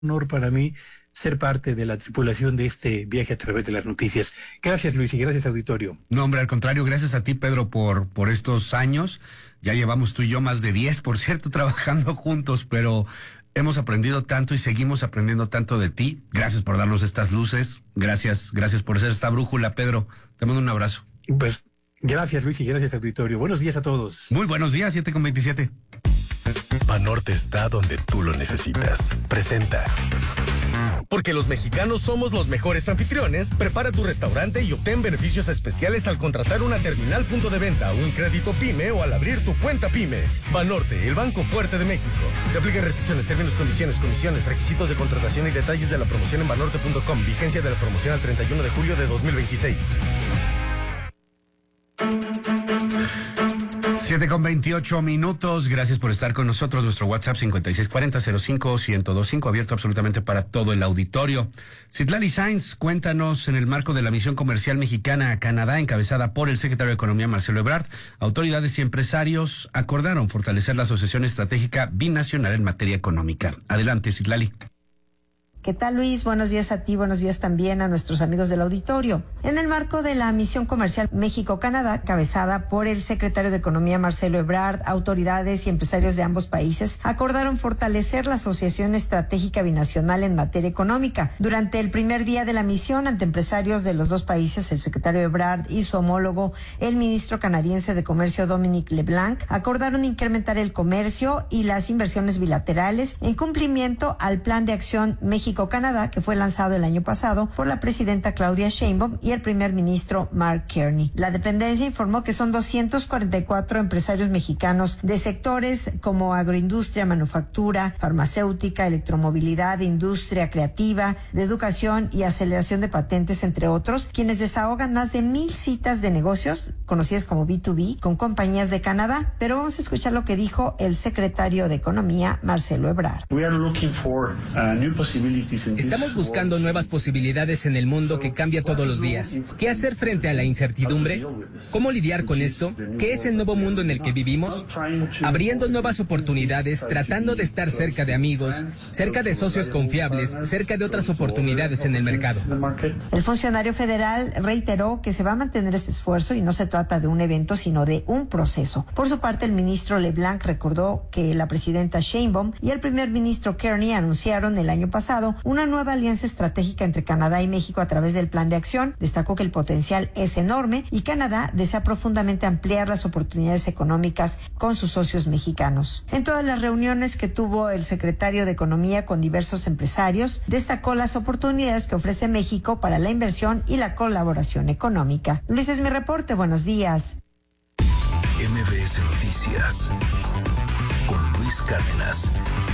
honor para mí ser parte de la tripulación de este viaje a través de las noticias. Gracias, Luis, y gracias, auditorio. No, hombre, al contrario, gracias a ti, Pedro, por estos años. Ya llevamos tú y yo más de 10, por cierto, trabajando juntos, pero hemos aprendido tanto y seguimos aprendiendo tanto de ti. Gracias por darnos estas luces. Gracias por ser esta brújula, Pedro. Te mando un abrazo. Pues gracias, Luis, y gracias, auditorio. Buenos días a todos. Muy buenos días, 7:27. Banorte está donde tú lo necesitas. Presenta. Porque los mexicanos somos los mejores anfitriones, prepara tu restaurante y obtén beneficios especiales al contratar una terminal punto de venta, un crédito PYME o al abrir tu cuenta PYME. Banorte, el banco fuerte de México. Te aplican restricciones, términos, condiciones, comisiones, requisitos de contratación y detalles de la promoción en banorte.com. Vigencia de la promoción al 31 de julio de 2026. 7:28. Gracias por estar con nosotros. Nuestro WhatsApp 5640-05-1025, abierto absolutamente para todo el auditorio. Citlali Sainz, cuéntanos, en el marco de la misión comercial mexicana a Canadá, encabezada por el secretario de Economía, Marcelo Ebrard, autoridades y empresarios acordaron fortalecer la asociación estratégica binacional en materia económica. Adelante, Citlali. ¿Qué tal, Luis? Buenos días a ti, buenos días también a nuestros amigos del auditorio. En el marco de la misión comercial México-Canadá, cabezada por el secretario de Economía Marcelo Ebrard, autoridades y empresarios de ambos países acordaron fortalecer la asociación estratégica binacional en materia económica. Durante el primer día de la misión, ante empresarios de los dos países, el secretario Ebrard y su homólogo, el ministro canadiense de Comercio Dominic LeBlanc, acordaron incrementar el comercio y las inversiones bilaterales en cumplimiento al Plan de Acción México-Canadá, que fue lanzado el año pasado por la presidenta Claudia Sheinbaum y el primer ministro Mark Carney. La dependencia informó que son 244 empresarios mexicanos de sectores como agroindustria, manufactura, farmacéutica, electromovilidad, industria creativa, de educación y aceleración de patentes, entre otros, quienes desahogan más de 1,000 citas de negocios, conocidas como B2B, con compañías de Canadá. Pero vamos a escuchar lo que dijo el secretario de Economía, Marcelo Ebrard. Estamos buscando nuevas posibilidades en el mundo que cambia todos los días. ¿Qué hacer frente a la incertidumbre? ¿Cómo lidiar con esto? ¿Qué es el nuevo mundo en el que vivimos? Abriendo nuevas oportunidades, tratando de estar cerca de amigos, cerca de socios confiables, cerca de otras oportunidades en el mercado. El funcionario federal reiteró que se va a mantener este esfuerzo y no se trata de un evento, sino de un proceso. Por su parte, el ministro LeBlanc recordó que la presidenta Sheinbaum y el primer ministro Carney anunciaron el año pasado una nueva alianza estratégica entre Canadá y México a través del Plan de Acción. Destacó que el potencial es enorme y Canadá desea profundamente ampliar las oportunidades económicas con sus socios mexicanos. En todas las reuniones que tuvo el secretario de Economía con diversos empresarios, destacó las oportunidades que ofrece México para la inversión y la colaboración económica. Luis, es mi reporte. Buenos días. MBS Noticias con Luis Cárdenas.